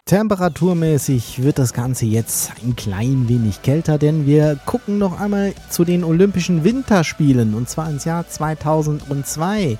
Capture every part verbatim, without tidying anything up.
Temperaturmäßig wird das Ganze jetzt ein klein wenig kälter, denn wir gucken noch einmal zu den Olympischen Winterspielen, und zwar ins Jahr zweitausendzwei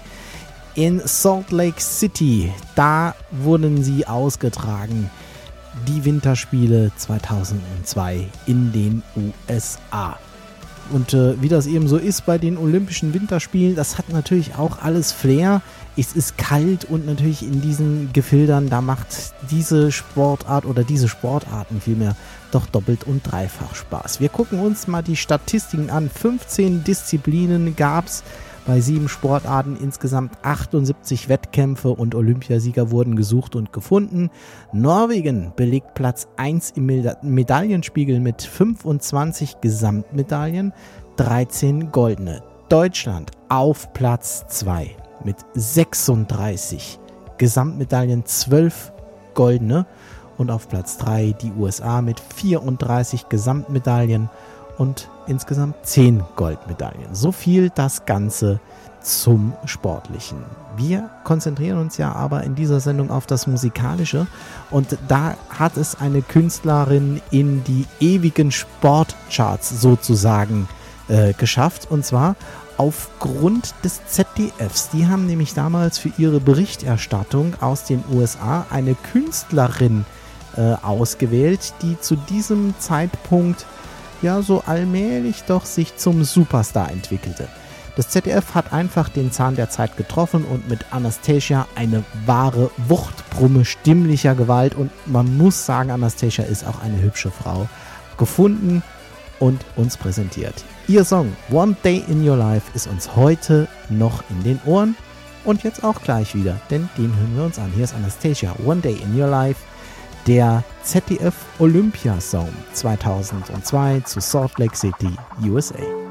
in Salt Lake City. Da wurden sie ausgetragen, die Winterspiele zweitausendzwei in den U S A. Und äh, wie das eben so ist bei den Olympischen Winterspielen, das hat natürlich auch alles Flair. Es ist kalt und natürlich in diesen Gefildern, da macht diese Sportart oder diese Sportarten vielmehr doch doppelt und dreifach Spaß. Wir gucken uns mal die Statistiken an. fünfzehn Disziplinen gab es bei sieben Sportarten, insgesamt achtundsiebzig Wettkämpfe und Olympiasieger wurden gesucht und gefunden. Norwegen belegt Platz eins im Medaillenspiegel mit fünfundzwanzig Gesamtmedaillen, dreizehn goldene. Deutschland auf Platz zwei mit sechsunddreißig Gesamtmedaillen, zwölf goldene, und auf Platz drei die U S A mit vierunddreißig Gesamtmedaillen und insgesamt zehn Goldmedaillen. So viel das Ganze zum Sportlichen. Wir konzentrieren uns ja aber in dieser Sendung auf das Musikalische, und da hat es eine Künstlerin in die ewigen Sportcharts sozusagen äh, geschafft, und zwar aufgrund des Z D Fs. Die haben nämlich damals für ihre Berichterstattung aus den U S A eine Künstlerin äh, ausgewählt, die zu diesem Zeitpunkt ja so allmählich doch sich zum Superstar entwickelte. Das Z D F hat einfach den Zahn der Zeit getroffen und mit Anastacia eine wahre Wuchtbrumme stimmlicher Gewalt, und man muss sagen, Anastacia ist auch eine hübsche Frau, gefunden und uns präsentiert. Ihr Song One Day in Your Life ist uns heute noch in den Ohren und jetzt auch gleich wieder, denn den hören wir uns an. Hier ist Anastacia, One Day in Your Life, der Z D F Olympiasong zweitausendzwei zu Salt Lake City, U S A.